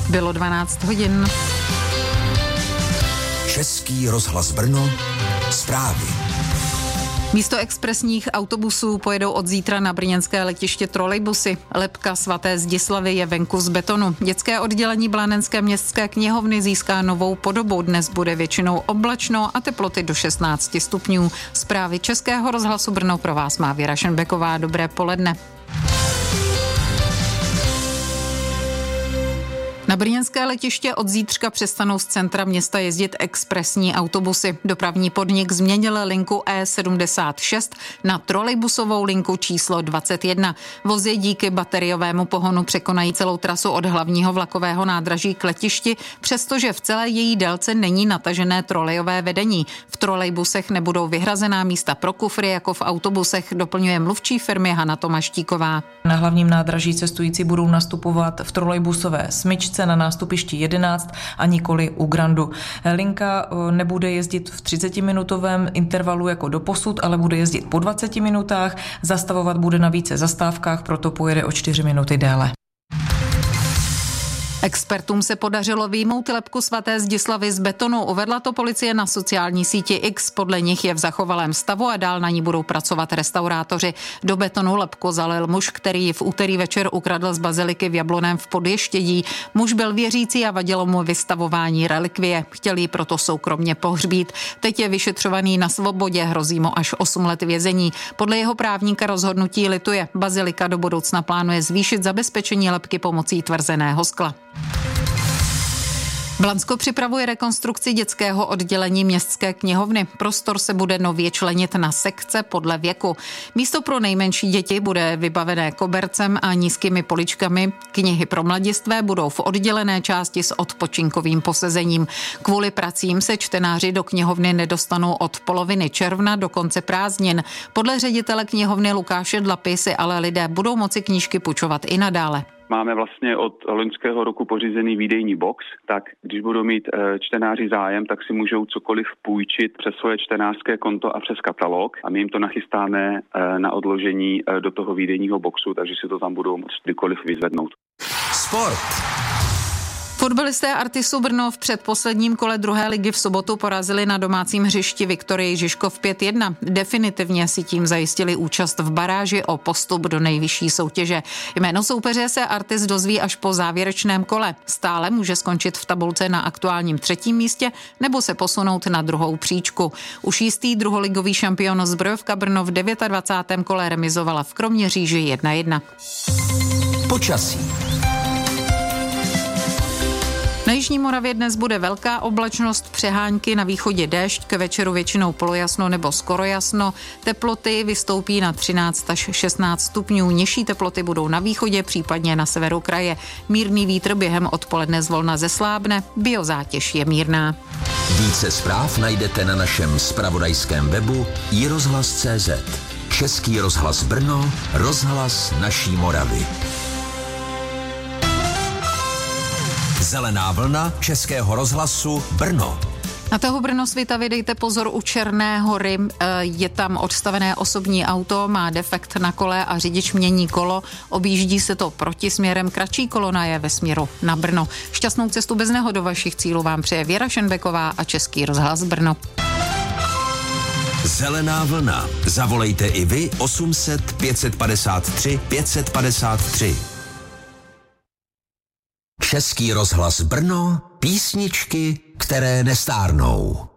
Bylo 12 hodin. Český rozhlas Brno, zprávy. Místo expresních autobusů pojedou od zítra na brněnské letiště trolejbusy. Lebka svaté Zdislavy je venku z betonu. Dětské oddělení Blanenské městské knihovny získá novou podobu. Dnes bude většinou oblačno a teploty do 16 stupňů. Zprávy Českého rozhlasu Brno pro vás má Věra Šenbeková. Dobré poledne. Na brněnské letiště od zítřka přestanou z centra města jezdit expresní autobusy. Dopravní podnik změnil linku E76 na trolejbusovou linku číslo 21. Vozy díky bateriovému pohonu překonají celou trasu od hlavního vlakového nádraží k letišti, přestože v celé její délce není natažené trolejové vedení. V trolejbusech nebudou vyhrazená místa pro kufry jako v autobusech, doplňuje mluvčí firmy Hana Tomaštíková. Na hlavním nádraží cestující budou nastupovat v trolejbusové smyčce na nástupišti 11 a nikoli u Grandu. Linka nebude jezdit v 30-minutovém intervalu jako doposud, ale bude jezdit po 20 minutách, zastavovat bude na více zastávkách, proto pojede o 4 minuty déle. Expertům se podařilo vyjmout lebku svaté Zdislavy z betonu. Uvedla to policie na sociální síti X. Podle nich je v zachovalém stavu a dál na ní budou pracovat restaurátoři. Do betonu lebku zalil muž, který ji v úterý večer ukradl z baziliky v Jablonném v Podještědí. Muž byl věřící a vadilo mu vystavování relikvie. Chtěl ji proto soukromně pohřbít. Teď je vyšetřovaný na svobodě, hrozí mu až 8 let vězení. Podle jeho právníka rozhodnutí lituje. Bazilika do budoucna plánuje zvýšit zabezpečení lebky pomocí tvrzeného skla. Blansko připravuje rekonstrukci dětského oddělení městské knihovny. Prostor se bude nově členit na sekce podle věku. Místo pro nejmenší děti bude vybavené kobercem a nízkými poličkami. Knihy pro mladistvé budou v oddělené části s odpočinkovým posezením. Kvůli pracím se čtenáři do knihovny nedostanou od poloviny června do konce prázdnin. Podle ředitele knihovny Lukáše Dlapy si ale lidé budou moci knížky půjčovat i nadále. Máme vlastně od loňského roku pořízený výdejní box, tak když budou mít čtenáři zájem, tak si můžou cokoliv půjčit přes svoje čtenářské konto a přes katalog a my jim to nachystáme na odložení do toho výdejního boxu, takže si to tam budou moct kdykoliv vyzvednout. Sport. Fotbalisté Artisu Brno v předposledním kole druhé ligy v sobotu porazili na domácím hřišti Viktorii Žižkov 5-1. Definitivně si tím zajistili účast v baráži o postup do nejvyšší soutěže. Jméno soupeře se Artis dozví až po závěrečném kole. Stále může skončit v tabulce na aktuálním 3. místě nebo se posunout na druhou příčku. Už jistý druholigový šampion Zbrojovka Brno v 29. kole remizovala v Kroměříži 1-1. Počasí. Na jižní Moravě dnes bude velká oblačnost, přehánky, na východě déšť, k večeru většinou polojasno nebo skoro jasno. Teploty vystoupí na 13 až 16 stupňů. Nižší teploty budou na východě, případně na severu kraje. Mírný vítr během odpoledne zvolna zeslábne, biozátěž je mírná. Více zpráv najdete na našem zpravodajském webu iRozhlas.cz. Český rozhlas Brno, rozhlas naší Moravy. Zelená vlna Českého rozhlasu Brno. Na toho Brno Svitavy dejte pozor u Černé Hory. Je tam odstavené osobní auto, má defekt na kole a řidič mění kolo. Objíždí se to protisměrem, kratší kolona je ve směru na Brno. Šťastnou cestu bez nehod do vašich cílů vám přeje Věra Šenbeková a Český rozhlas Brno. Zelená vlna. Zavolejte i vy 800 553 553. Český rozhlas Brno, písničky, které nestárnou.